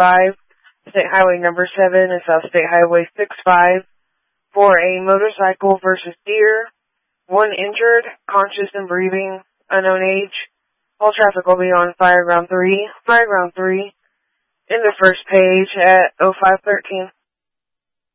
5, State Highway number 7 and South State Highway 65, for a motorcycle versus deer. 1 injured, conscious and breathing, unknown age. All traffic will be on Fireground 3, in the first page at 0513.